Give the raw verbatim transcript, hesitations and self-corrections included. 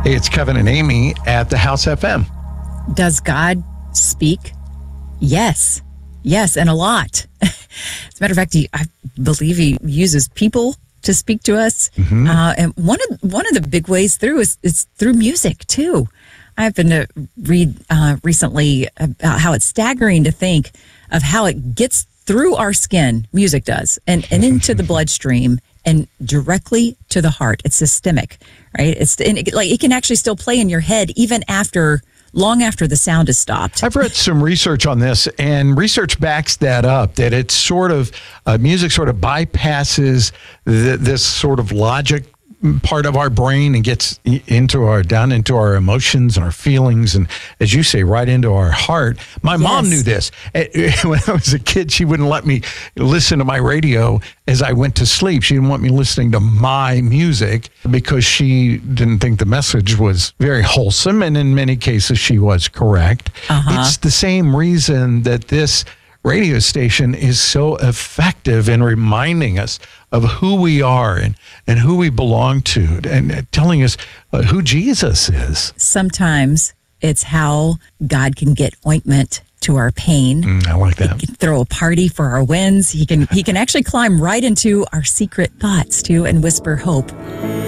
Hey, it's Kevin and Amy at the House F M. Does God speak? Yes. Yes, and a lot. As a matter of fact, he, I believe he uses people to speak to us. Mm-hmm. Uh, and one of one of the big ways through is, is through music, too. I happened to read uh, recently about how it's staggering to think of how it gets through our skin, music does, and, and into the bloodstream and directly to the heart. It's systemic, right? It's and it, like it can actually still play in your head even after, long after the sound is stopped. I've read some research on this, and research backs that up, that it's sort of, uh, music sort of bypasses the, this sort of logic part of our brain and gets into our, down into our emotions and our feelings, and as you say, right into our heart. My yes. mom knew this. When I was a kid, she wouldn't let me listen to my radio as I went to sleep. She didn't want me listening to my music because she didn't think the message was very wholesome, and in many cases she was correct. Uh-huh. It's the same reason that this radio station is so effective in reminding us of who we are and, and who we belong to, and telling us uh, who Jesus is. Sometimes it's how God can get ointment to our pain. Mm, I like that. He can throw a party for our wins. He can he can actually climb right into our secret thoughts too and whisper hope.